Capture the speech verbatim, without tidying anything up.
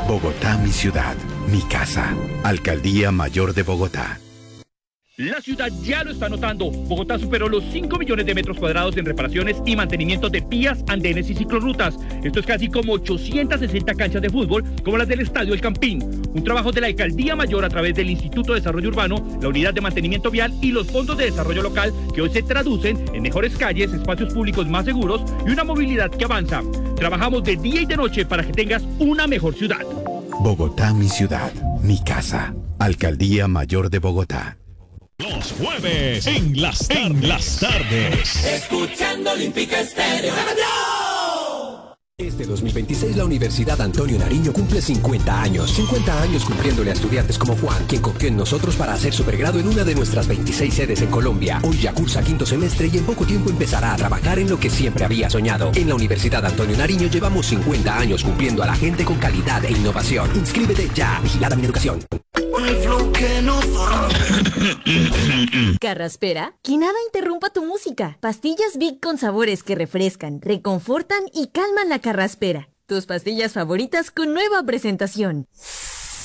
Bogotá, mi ciudad, mi casa. Alcaldía Mayor de Bogotá. La ciudad ya lo está notando. Bogotá superó los cinco millones de metros cuadrados en reparaciones y mantenimiento de vías, andenes y ciclorrutas. Esto es casi como ochocientas sesenta canchas de fútbol, como las del Estadio El Campín. Un trabajo de la Alcaldía Mayor a través del Instituto de Desarrollo Urbano, la Unidad de Mantenimiento Vial y los fondos de desarrollo local, que hoy se traducen en mejores calles, espacios públicos más seguros y una movilidad que avanza. Trabajamos de día y de noche para que tengas una mejor ciudad. Bogotá, mi ciudad, mi casa. Alcaldía Mayor de Bogotá. Los jueves en las, en las tardes. Escuchando Olímpica Estéreo. Este dos mil veintiséis la Universidad Antonio Nariño cumple cincuenta años. cincuenta años cumpliéndole a estudiantes como Juan, quien confió en nosotros para hacer su pregrado en una de nuestras veintiséis sedes en Colombia. Hoy ya cursa quinto semestre y en poco tiempo empezará a trabajar en lo que siempre había soñado. En la Universidad Antonio Nariño llevamos cincuenta años cumpliendo a la gente con calidad e innovación. Inscríbete ya. Vigilada mi educación. Carraspera, que nada interrumpa tu música. Pastillas Big con sabores que refrescan, reconfortan y calman la carraspera. Tus pastillas favoritas con nueva presentación.